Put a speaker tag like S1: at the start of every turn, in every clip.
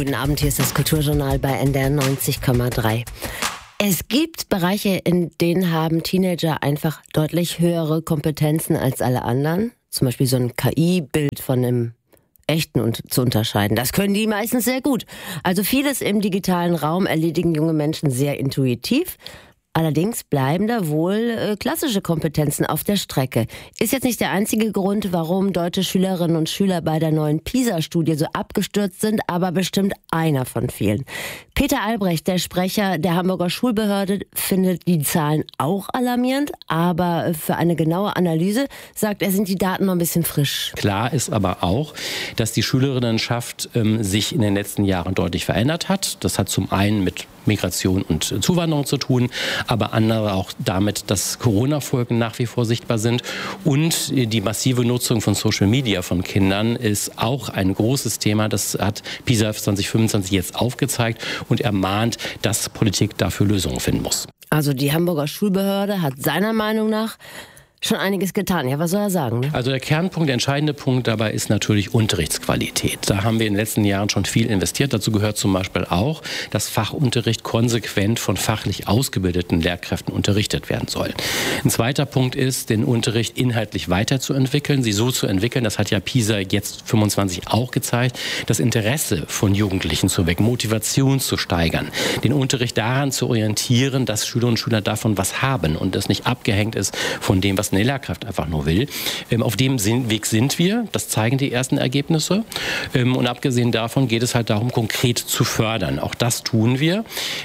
S1: Guten Abend, hier ist das Kulturjournal bei NDR 90,3. Es gibt Bereiche, in denen haben Teenager einfach deutlich höhere Kompetenzen als alle anderen. Zum Beispiel so ein KI-Bild von einem echten und zu unterscheiden. Das können die meistens sehr gut. Also vieles im digitalen Raum erledigen junge Menschen sehr intuitiv. Allerdings bleiben da wohl klassische Kompetenzen auf der Strecke. Ist jetzt nicht der einzige Grund, warum deutsche Schülerinnen und Schüler bei der neuen PISA-Studie so abgestürzt sind, aber bestimmt einer von vielen. Peter Albrecht, der Sprecher der Hamburger Schulbehörde, findet die Zahlen auch alarmierend, aber für eine genaue Analyse, sagt er, sind die Daten noch ein bisschen frisch.
S2: Klar ist aber auch, dass die Schülerinnenschaft sich in den letzten Jahren deutlich verändert hat. Das hat zum einen mit Migration und Zuwanderung zu tun, aber andere auch damit, dass Corona-Folgen nach wie vor sichtbar sind. Und die massive Nutzung von Social Media von Kindern ist auch ein großes Thema. Das hat PISA 2025 jetzt aufgezeigt und ermahnt, dass Politik dafür Lösungen finden muss.
S1: Also die Hamburger Schulbehörde hat seiner Meinung nach schon einiges getan. Ja, was soll er sagen? Ne?
S2: Also der Kernpunkt, der entscheidende Punkt dabei ist natürlich Unterrichtsqualität. Da haben wir in den letzten Jahren schon viel investiert. Dazu gehört zum Beispiel auch, dass Fachunterricht konsequent von fachlich ausgebildeten Lehrkräften unterrichtet werden soll. Ein zweiter Punkt ist, den Unterricht inhaltlich weiterzuentwickeln, sie so zu entwickeln, das hat ja PISA jetzt 25 auch gezeigt, das Interesse von Jugendlichen zu wecken, Motivation zu steigern, den Unterricht daran zu orientieren, dass Schülerinnen und Schüler davon was haben und das nicht abgehängt ist von dem, was eine Lehrkraft einfach nur will. Auf dem Weg sind wir, das zeigen die ersten Ergebnisse. Und abgesehen davon geht es halt darum, konkret zu fördern. Auch das tun wir.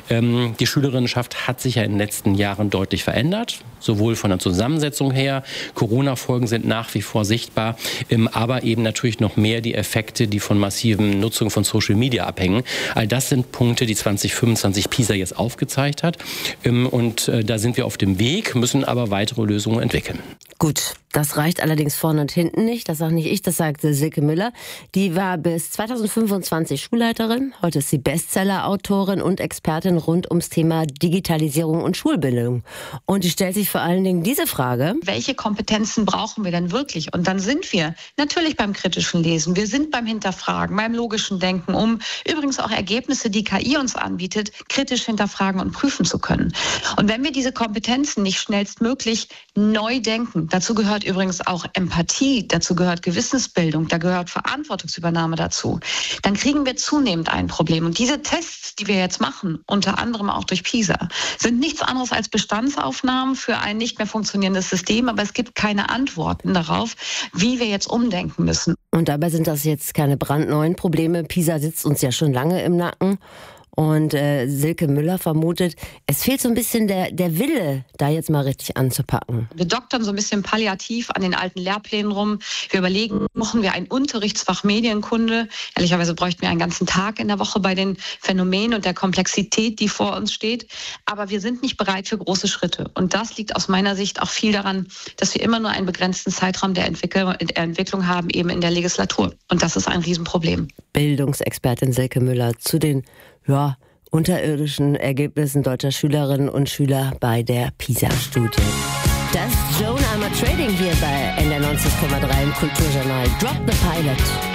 S2: Die Schülerinnenschaft hat sich ja in den letzten Jahren deutlich verändert, sowohl von der Zusammensetzung her. Corona-Folgen sind nach wie vor sichtbar, aber eben natürlich noch mehr die Effekte, die von massiven Nutzung von Social Media abhängen. All das sind Punkte, die 2025 PISA jetzt aufgezeigt hat. Und da sind wir auf dem Weg, müssen aber weitere Lösungen entwickeln.
S1: Gut, das reicht allerdings vorne und hinten nicht. Das sage nicht ich, das sagte Silke Müller. Die war bis 2025 Schulleiterin. Heute ist sie Bestseller-Autorin und Expertin rund ums Thema Digitalisierung und Schulbildung. Und die stellt sich vor allen Dingen diese Frage:
S3: Welche Kompetenzen brauchen wir denn wirklich? Und dann sind wir natürlich beim kritischen Lesen. Wir sind beim Hinterfragen, beim logischen Denken, um übrigens auch Ergebnisse, die KI uns anbietet, kritisch hinterfragen und prüfen zu können. Und wenn wir diese Kompetenzen nicht schnellstmöglich neu denken, dazu gehört übrigens auch Empathie, dazu gehört Gewissensbildung, da gehört Verantwortungsübernahme dazu, dann kriegen wir zunehmend ein Problem. Und diese Tests, die wir jetzt machen, unter anderem auch durch PISA, sind nichts anderes als Bestandsaufnahmen für ein nicht mehr funktionierendes System, aber es gibt keine Antworten darauf, wie wir jetzt umdenken müssen.
S1: Und dabei sind das jetzt keine brandneuen Probleme. PISA sitzt uns ja schon lange im Nacken. Und Silke Müller vermutet, es fehlt so ein bisschen der Wille, da jetzt mal richtig anzupacken.
S3: Wir doktern so ein bisschen palliativ an den alten Lehrplänen rum. Wir überlegen, machen wir ein Unterrichtsfach Medienkunde. Ehrlicherweise bräuchten wir einen ganzen Tag in der Woche bei den Phänomenen und der Komplexität, die vor uns steht. Aber wir sind nicht bereit für große Schritte. Und das liegt aus meiner Sicht auch viel daran, dass wir immer nur einen begrenzten Zeitraum der Entwicklung haben, eben in der Legislatur. Und das ist ein Riesenproblem. Bildungsexpertin
S1: Silke Müller zu den unterirdischen Ergebnissen deutscher Schülerinnen und Schüler bei der PISA-Studie. Das ist Joan I'm a Trading hier bei NDR 90,3 im Kulturjournal. Drop the Pilot.